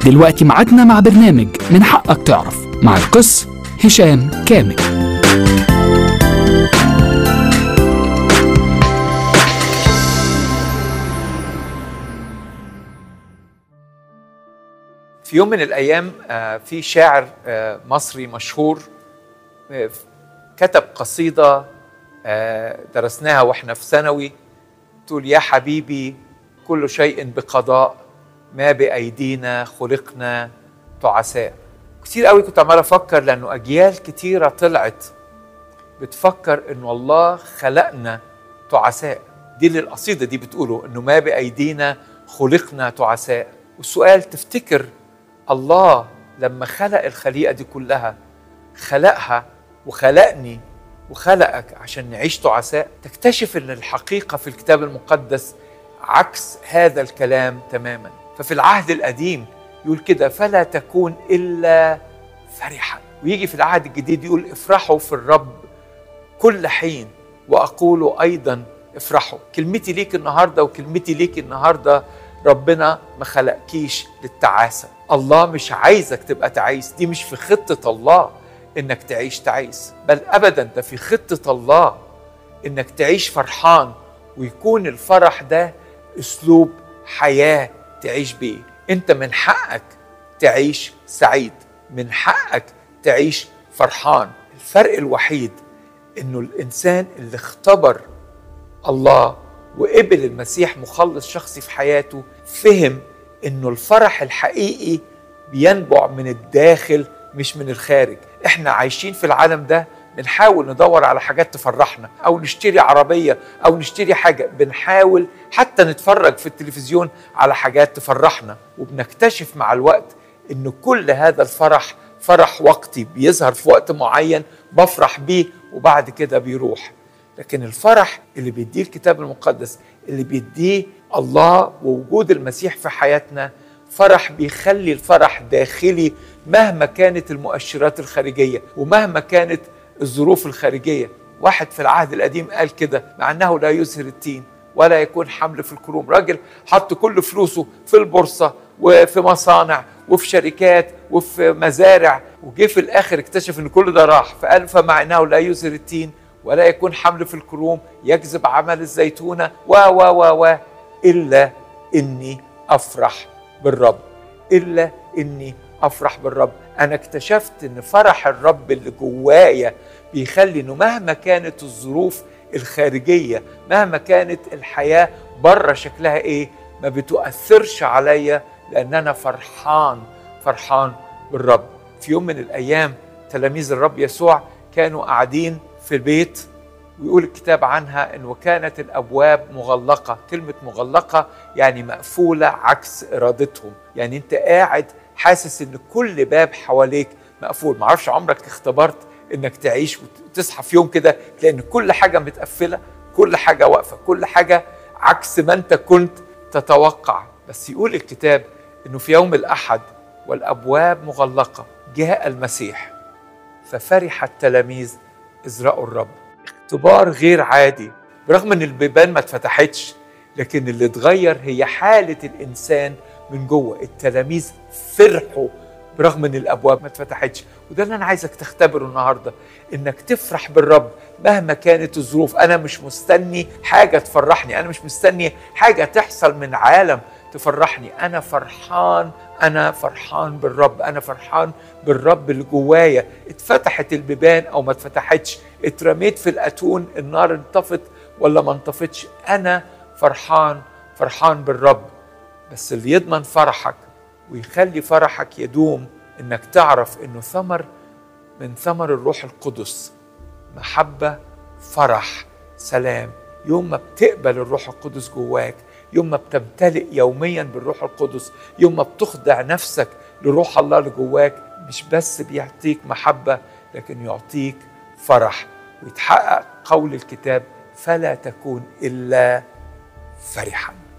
ودلوقتي ميعادنا مع برنامج من حقك تعرف مع القس هشام كامل. في يوم من الأيام في شاعر مصري مشهور كتب قصيدة درسناها وإحنا في ثانوي، تقول: يا حبيبي كل شيء بقضاء، ما بأيدينا خلقنا تعساء. كتير قوي كنت عمال أفكر، لأنه أجيال كتيرة طلعت بتفكر إنه الله خلقنا تعساء. دي اللي القصيدة دي بتقوله، إنه ما بأيدينا خلقنا تعساء. والسؤال، تفتكر الله لما خلق الخليقة دي كلها خلقها وخلقني وخلقك عشان نعيش تعساء؟ تكتشف ان الحقيقة في الكتاب المقدس عكس هذا الكلام تماما. ففي العهد القديم يقول كده: فلا تكون إلا فرحا. ويجي في العهد الجديد يقول: افرحوا في الرب كل حين وأقول أيضا افرحوا. كلمتي ليك النهاردة وكلمتي ليك النهاردة، ربنا ما خلقكيش للتعاسة. الله مش عايزك تبقى تعيس، دي مش في خطة الله انك تعيش تعيس، بل ابدا ده في خطة الله انك تعيش فرحان، ويكون الفرح ده اسلوب حياة تعيش بيه. انت من حقك تعيش سعيد، من حقك تعيش فرحان. الفرق الوحيد انه الانسان اللي اختبر الله وقبل المسيح مخلص شخصي في حياته فهم انه الفرح الحقيقي بينبع من الداخل مش من الخارج. احنا عايشين في العالم ده بنحاول ندور على حاجات تفرحنا، او نشتري عربية او نشتري حاجة، بنحاول حتى نتفرج في التلفزيون على حاجات تفرحنا، وبنكتشف مع الوقت انه كل هذا الفرح فرح وقتي بيظهر في وقت معين بفرح بيه وبعد كده بيروح. لكن الفرح اللي بيديه الكتاب المقدس، اللي بيديه الله ووجود المسيح في حياتنا، فرح بيخلي الفرح داخلي مهما كانت المؤشرات الخارجية ومهما كانت الظروف الخارجية. واحد في العهد القديم قال كده: مع أنه لا يزهر التين ولا يكون حمل في الكروم. راجل حط كل فلوسه في البورصة وفي مصانع وفي شركات وفي مزارع، وجه في الآخر اكتشف أن كل ده راح. فقال: فمع أنه لا يزهر التين ولا يكون حمل في الكروم يجذب عمل الزيتونة و إلا إني أفرح بالرب. إلا إني أفرح بالرب. أنا اكتشفت إن فرح الرب اللي جوايا بيخلي إنه مهما كانت الظروف الخارجية، مهما كانت الحياة بره شكلها إيه، ما بتؤثرش عليا، لأن أنا فرحان بالرب. في يوم من الأيام تلاميذ الرب يسوع كانوا قاعدين في البيت، ويقول الكتاب عنها أنه كانت الأبواب مغلقة. كلمة مغلقة يعني مقفولة عكس إرادتهم. يعني أنت قاعد حاسس أن كل باب حواليك مقفول. معرفش عمرك اختبرت أنك تعيش وتصحى في يوم كده لأن كل حاجة متقفلة، كل حاجة واقفة، كل حاجة عكس ما أنت كنت تتوقع. بس يقول الكتاب أنه في يوم الأحد والأبواب مغلقة جاء المسيح ففرح التلاميذ إذ رأوا الرب. اختبار غير عادي، برغم ان البيبان ما اتفتحتش، لكن اللي اتغير هي حالة الإنسان من جوه. التلاميذ فرحوا برغم ان الأبواب ما اتفتحتش. وده اللي أنا عايزك تختبره النهاردة، إنك تفرح بالرب مهما كانت الظروف. أنا مش مستني حاجة تفرحني، أنا مش مستني حاجة تحصل من عالم تفرحني. أنا فرحان بالرب، أنا فرحان بالرب اللي جوايا. اتفتحت البيبان أو ما اتفتحتش، اترميت في الأتون النار انطفت ولا ما انطفتش، أنا فرحان بالرب. بس اللي يضمن فرحك ويخلي فرحك يدوم إنك تعرف إنه ثمر من ثمر الروح القدس: محبة، فرح، سلام. يوم ما بتقبل الروح القدس جواك، يوم ما بتمتلئ يوميا بالروح القدس، يوم ما بتخضع نفسك لروح الله اللي جواك، مش بس بيعطيك محبة لكن يعطيك فرح. ويتحقق قول الكتاب: فلا تكون إلا فرحا.